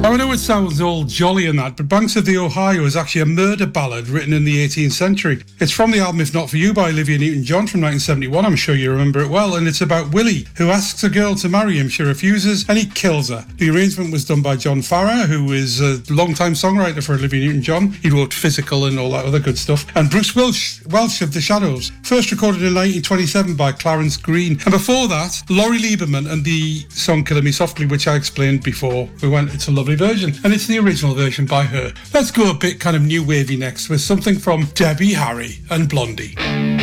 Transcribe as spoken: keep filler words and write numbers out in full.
Now, I know it sounds all jolly and that, but Banks of the Ohio is actually a murder ballad written in the eighteenth century. It's from the album If Not For You by Olivia Newton-John from nineteen seventy-one. I'm sure you remember it well. And it's about Willie, who asks a girl to marry him. She refuses, and he kills her. The arrangement was done by John Farrar, who is a long-time songwriter for Olivia Newton-John. He wrote Physical and all that other good stuff. And Bruce Welch, Welch of The Shadows, first recorded in nineteen twenty-seven by Clarence Green. And before that, Laurie Lieberman and the song Killing Me Softly, which I explained before we went. It's a lovely version, and it's the original version by her. Let's go a bit kind of new wavy next with something from Debbie Harry and Blondie.